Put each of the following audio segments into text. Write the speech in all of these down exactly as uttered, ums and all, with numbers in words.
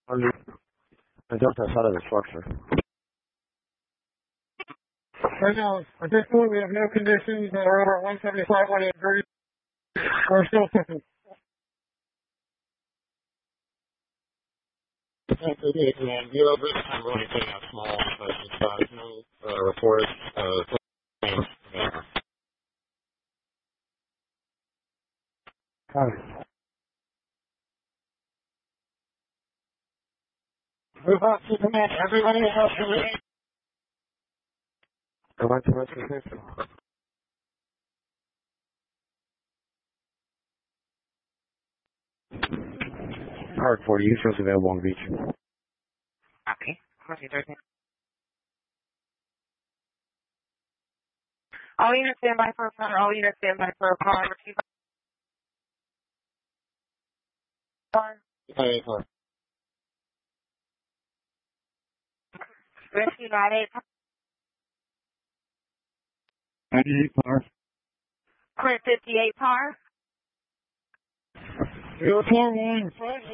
Only I jumped outside of the structure. Right now, at this point, we have no conditions that are over one seventy-five, one eighty degrees. We're still cooking. And you know, this time really taking out small size, no uh, reports. Uh, Move up to the match. Everybody else in the I went to rest of the Hard forty, users available on beach. Okay. All units stand by for a phone. All units stand by for a call. Receive Hey, car. Rescue ninety-eight. ninety-eight par. Clear fifty-eight par. Zero four one.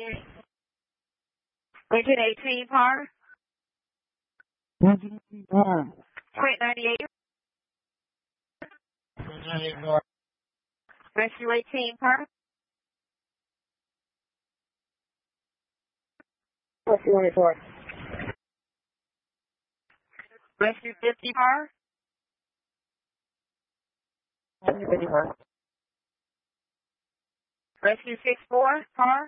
Engine eighteen par. Engine eighteen par. Clear ninety-eight. ninety-eight par. Rescue eighteen par. Rescue twenty-four. Rescue fifty par. Rescue fifty par. Rescue six four par.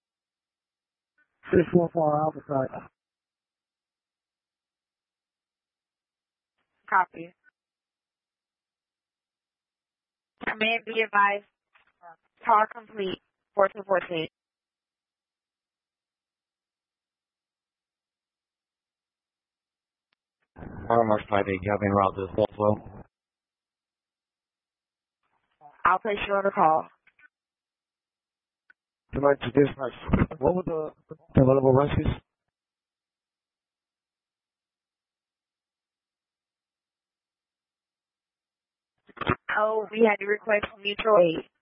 six four four Alpha side. Copy. Command be advised. Car complete. fourteen fourteen. Mark five eight, you have any route this Buffalo? I'll place you on the call. Tonight to dispatch. What were the available rescues? Oh, we had to request mutual aid.